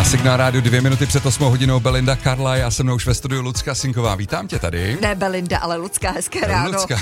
Na Signál rádiu 2 minuty před 8 hodinou Belinda Carlisle a se mnou už ve studiu Lucka Sinková. Vítám tě tady. Ne Belinda, ale Lucka, hezké ráno. Lucka.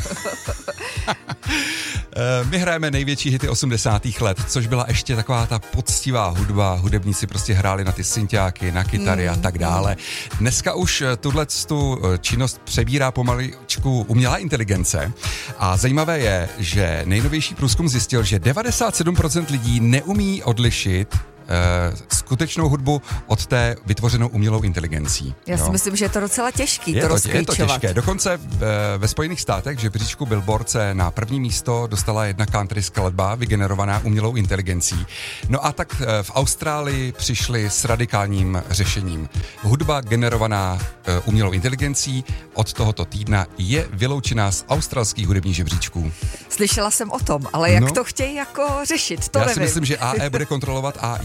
My hrajeme největší hity 80. let, což byla ještě taková ta poctivá hudba. Hudebníci prostě hráli na ty synťáky, na kytary a tak dále. Dneska už tu činnost přebírá pomaličku umělá inteligence. A zajímavé je, že nejnovější průzkum zjistil, že 97% lidí neumí odlišit skutečnou hudbu od té vytvořenou umělou inteligencí. Já si myslím, že je to docela těžký je rozklíčovat. Je to těžké. Dokonce ve Spojených státech, že v žebříčku Billboard se na první místo dostala jedna country skladba vygenerovaná umělou inteligencí. No a tak v Austrálii přišli s radikálním řešením. Hudba generovaná umělou inteligencí od tohoto týdna je vyloučená z australských hudebních žebříčků. Slyšela jsem o tom, ale jak to chtějí jako řešit, to já nevím. Já si myslím, že AE bude kontrolovat AI.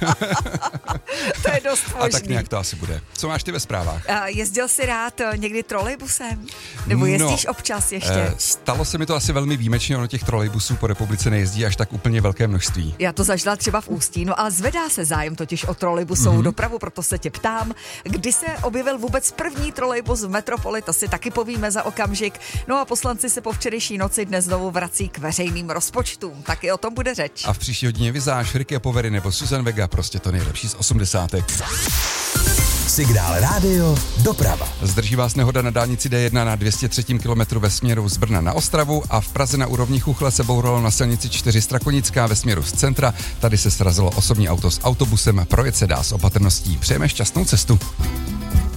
To je dost možný. A tak nějak to asi bude. Co máš ty ve zprávách? Jezdil jsi rád někdy trolejbusem? Nebo jezdíš občas ještě? Stalo se mi to asi velmi výjimečně, ono těch trolejbusů po republice nejezdí až tak úplně velké množství. Já to zažila třeba v Ústí, no ale zvedá se zájem totiž o trolejbusovou dopravu, proto se tě ptám, kdy se objevil vůbec první trolejbus v metropoli, to si taky povíme za okamžik. No a poslanci se po včerejší noci dnes znovu vrací k veřejným rozpočtům, taky o tom bude řeč. A v příští hodině Vizáž, Ricky Povery nebo Susan Vega, prostě to nejlepší z 80. Signál rádio doprava. Zdrží vás nehoda na dálnici D1 na 203. kilometru ve směru z Brna na Ostravu a v Praze na úrovni Chuchle se bouralo na silnici 4 Strakonická ve směru z centra. Tady se srazilo osobní auto s autobusem, projet se dá s opatrností. Přejeme šťastnou cestu.